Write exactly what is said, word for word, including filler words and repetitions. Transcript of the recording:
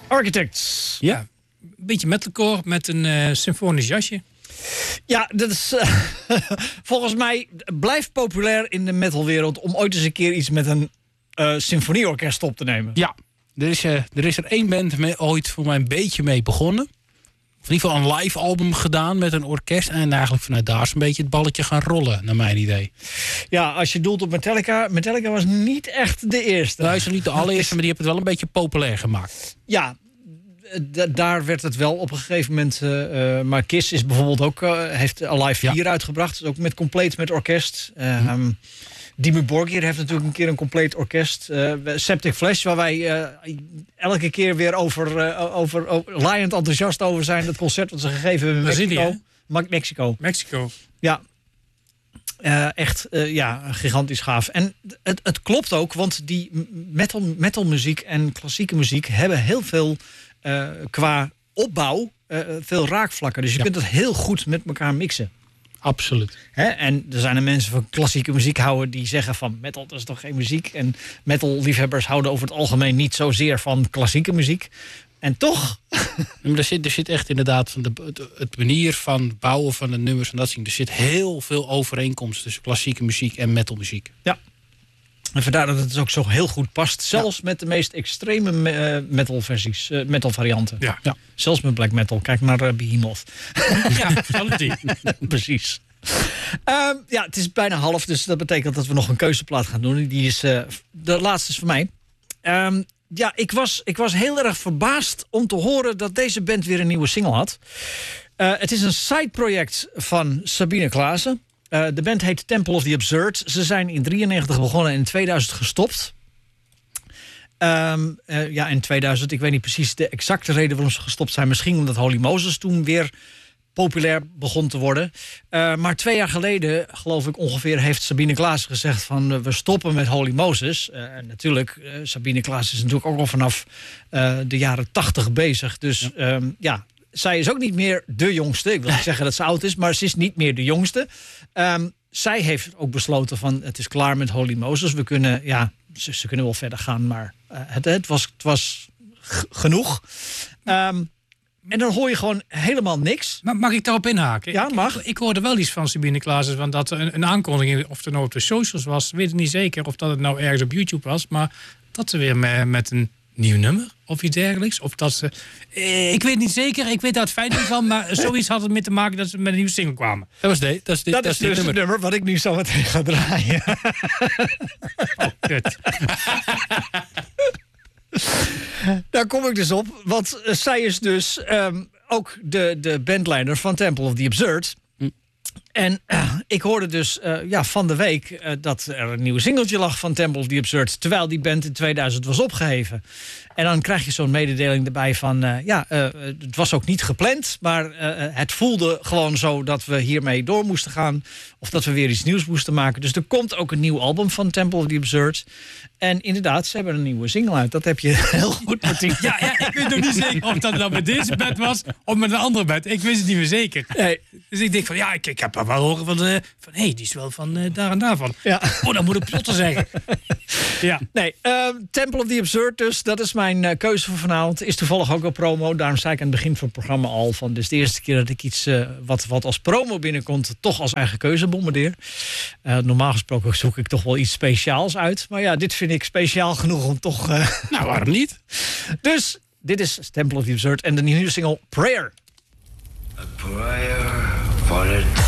Architects. Ja, een beetje metalcore met een uh, symfonisch jasje. Ja, dat is uh, volgens mij blijft populair in de metalwereld om ooit eens een keer iets met een uh, symfonieorkest op te nemen. Ja, er is, uh, er is er één band mee, ooit voor mij een beetje mee begonnen. Of in ieder geval een live album gedaan met een orkest. En eigenlijk vanuit daar is een beetje het balletje gaan rollen, naar mijn idee. Ja, als je doelt op Metallica. Metallica was niet echt de eerste. Nou, is er niet de allereerste, maar die hebben het wel een beetje populair gemaakt. Ja, d- daar werd het wel op een gegeven moment. Uh, maar Kiss is bijvoorbeeld ook, uh, heeft Alive vier ja. uitgebracht. Dus ook met compleet met orkest. Uh, hm. um, Dimmu Borgir heeft natuurlijk een keer een compleet orkest. Uh, Septic Flesh, waar wij uh, elke keer weer over, uh, over, over laaiend enthousiast over zijn. Het concert wat ze gegeven hebben in Mexico. Ma- Mexico. Mexico. Ja. Uh, echt uh, ja, gigantisch gaaf. En het, het klopt ook, want die metal, metalmuziek en klassieke muziek hebben heel veel uh, qua opbouw uh, veel raakvlakken. Dus je ja. kunt het heel goed met elkaar mixen. Absoluut. Hè? En er zijn er mensen van klassieke muziek houden die zeggen van metal, dat is toch geen muziek. En metal-liefhebbers houden over het algemeen niet zozeer van klassieke muziek. En toch... Maar er, zit, er zit echt inderdaad van de, het, het manier van bouwen van de nummers en dat soort. Er zit heel veel overeenkomst tussen klassieke muziek en metalmuziek. Ja. En vandaar dat het dus ook zo heel goed past. Zelfs ja. met de meest extreme uh, metal versies, uh, metal varianten. Ja. Ja. Zelfs met black metal. Kijk naar uh, Behemoth. Ja, alle die. Precies. Um, ja, het is bijna half, dus dat betekent dat we nog een keuzeplaat gaan doen. Die is, uh, de laatste is voor mij. Um, ja, ik was, ik was heel erg verbaasd om te horen dat deze band weer een nieuwe single had. Uh, het is een sideproject van Sabine Klaassen. Uh, de band heet Temple of the Absurd. Ze zijn in drieënnegentig begonnen en in tweeduizend gestopt. Um, uh, ja, in tweeduizend, ik weet niet precies de exacte reden waarom ze gestopt zijn. Misschien omdat Holy Moses toen weer populair begon te worden. Uh, maar twee jaar geleden, geloof ik ongeveer, heeft Sabine Klaassen gezegd van uh, we stoppen met Holy Moses. Uh, en natuurlijk, uh, Sabine Klaassen is natuurlijk ook al vanaf uh, de jaren tachtig bezig. Dus ja. Um, ja, zij is ook niet meer de jongste. Ik wil niet zeggen dat ze oud is, maar ze is niet meer de jongste. Um, zij heeft ook besloten van het is klaar met Holy Moses. We kunnen, ja, ze, ze kunnen wel verder gaan, maar uh, het, het was, het was g- genoeg. Um, En dan hoor je gewoon helemaal niks. Maar mag ik daarop inhaken? Ja, mag. Ik, ik hoorde wel iets van Sabine Klaassen, van dat er een, een aankondiging, of het nou op de socials was, weet ik niet zeker, of dat het nou ergens op YouTube was, maar dat ze weer met, met een nieuw nummer of iets dergelijks. Of dat ze, eh, ik weet niet zeker, ik weet daar het feit niet van, maar zoiets had het mee te maken dat ze met een nieuwe single kwamen. Dat was dit. Dat is, dit, dat dat is is dit dus nummer. het nummer wat ik nu zo meteen ga draaien. Oh, kut. Daar kom ik dus op, want uh, zij is dus um, ook de, de bandleider van Temple of the Absurd. Hm. En uh, ik hoorde dus uh, ja, van de week uh, dat er een nieuw singeltje lag van Temple of the Absurd, terwijl die band in tweeduizend was opgeheven. En dan krijg je zo'n mededeling erbij van, uh, ja, uh, het was ook niet gepland, maar uh, het voelde gewoon zo dat we hiermee door moesten gaan. Of dat we weer iets nieuws moesten maken. Dus er komt ook een nieuw album van Temple of the Absurd. En inderdaad, ze hebben een nieuwe single uit. Dat heb je heel goed, Martien. Ja, ja, ik weet nog niet zeker of dat nou met deze band was of met een andere band. Ik wist het niet meer zeker. Nee. Dus ik denk van, ja, ik, ik heb wel horen van, uh, van hé, hey, die is wel van uh, daar en daarvan. Ja. Oh, dat moet ik plotter zeggen. Ja. Nee, uh, Temple of the Absurd dus, dat is mijn uh, keuze voor vanavond. Is toevallig ook een promo. Daarom zei ik aan het begin van het programma al van, dit is de eerste keer dat ik iets uh, wat, wat als promo binnenkomt, toch als eigen keuze bombardeer. Uh, normaal gesproken zoek ik toch wel iets speciaals uit. Maar ja, dit vind ik speciaal genoeg om toch... Uh... Nou, waarom niet? Dus, dit is Temple of the Absurd en de nieuwe single Prayer. A prayer for a